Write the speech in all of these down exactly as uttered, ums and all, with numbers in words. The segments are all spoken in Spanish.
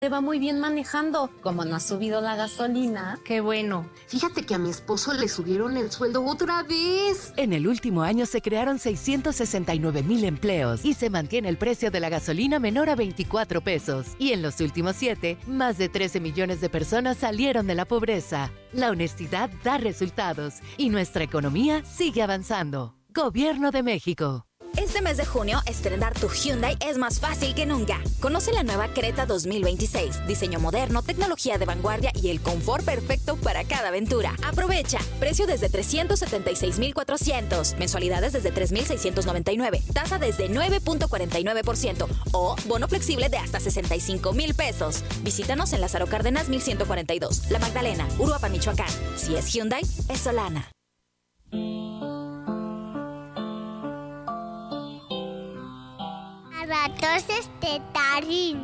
Le va muy bien manejando. Como no ha subido la gasolina. Qué bueno. Fíjate que a mi esposo le subieron el sueldo otra vez. En el último año se crearon seiscientos sesenta y nueve mil empleos y se mantiene el precio de la gasolina menor a veinticuatro pesos. Y en los últimos siete, más de trece millones de personas salieron de la pobreza. La honestidad da resultados y nuestra economía sigue avanzando. Gobierno de México. Este mes de junio, estrenar tu Hyundai es más fácil que nunca. Conoce la nueva Creta dos mil veintiséis. Diseño moderno, tecnología de vanguardia y el confort perfecto para cada aventura. Aprovecha. Precio desde trescientos setenta y seis mil cuatrocientos. Mensualidades desde tres mil seiscientos noventa y nueve. Tasa desde nueve punto cuarenta y nueve por ciento. O bono flexible de hasta sesenta y cinco mil pesos. Visítanos en Lázaro Cárdenas mil ciento cuarenta y dos. La Magdalena, Uruapan, Michoacán. Si es Hyundai, es Solana. Entonces de Tarín.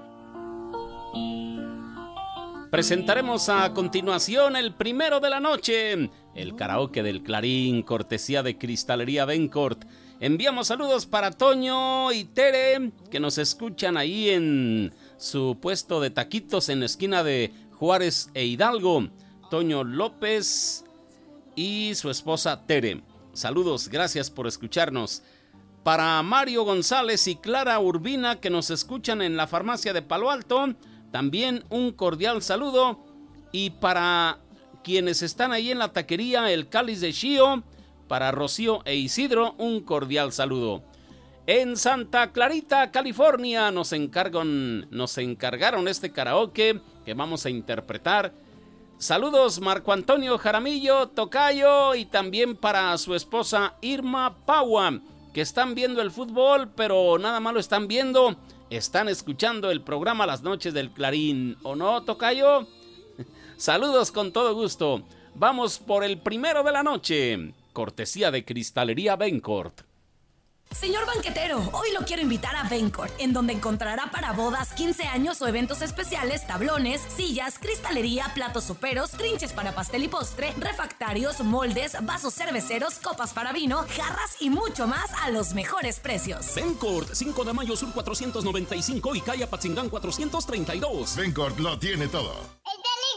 Presentaremos a continuación el primero de la noche, el karaoke del Clarín, cortesía de Cristalería Bencourt. Enviamos saludos para Toño y Tere, que nos escuchan ahí en su puesto de taquitos en la esquina de Juárez e Hidalgo. Toño López y su esposa Tere. Saludos, gracias por escucharnos. Para Mario González y Clara Urbina, que nos escuchan en la farmacia de Palo Alto, también un cordial saludo. Y para quienes están ahí en la taquería El Cáliz de Chío, para Rocío e Isidro, un cordial saludo. En Santa Clarita, California, nos encargan, nos encargaron este karaoke que vamos a interpretar. Saludos Marco Antonio Jaramillo, tocayo, y también para su esposa Irma Paua, que están viendo el fútbol, pero nada más lo están viendo, están escuchando el programa Las Noches del Clarín, ¿o no, tocayo? Saludos con todo gusto. Vamos por el primero de la noche, cortesía de Cristalería Bencourt. Señor banquetero, hoy lo quiero invitar a Bencourt, en donde encontrará para bodas, quince años o eventos especiales, tablones, sillas, cristalería, platos soperos, trinches para pastel y postre, refractarios, moldes, vasos cerveceros, copas para vino, jarras y mucho más a los mejores precios. Bencourt, cinco de mayo sur cuatrocientos noventa y cinco y calle Apatzingán cuatrocientos treinta y dos. Bencourt lo tiene todo.